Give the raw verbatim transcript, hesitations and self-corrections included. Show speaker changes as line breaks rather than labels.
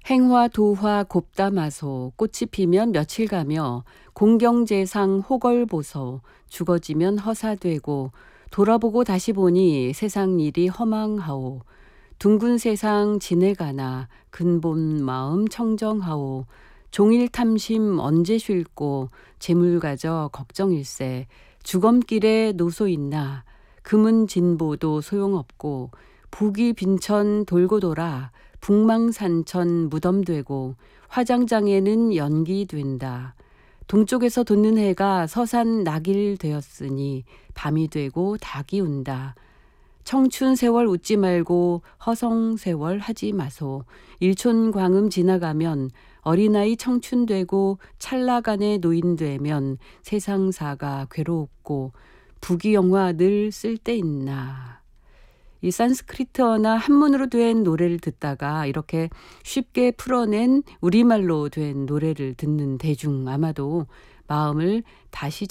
행화 도화 곱담아소 꽃이 피면 며칠 가며 공경제상 호걸보소 죽어지면 허사되고 돌아보고 다시 보니 세상 일이 허망하오. 둥근 세상 지내가나 근본 마음 청정하오. 종일 탐심 언제 쉴고 재물 가져 걱정일세. 주검길에 노소 있나 금은 진보도 소용없고 북이 빈천 돌고 돌아 북망산천 무덤되고 화장장에는 연기된다. 동쪽에서 돋는 해가 서산 낙일 되었으니 밤이 되고 닭이 운다. 청춘 세월 웃지 말고 허성 세월 하지 마소. 일촌 광음 지나가면 어린아이 청춘 되고 찰나간에 노인 되면 세상사가 괴롭고 부귀영화 늘 쓸데있나. 이 산스크리트어나 한문으로 된 노래를 듣다가 이렇게 쉽게 풀어낸 우리말로 된 노래를 듣는 대중 아마도 마음을 다시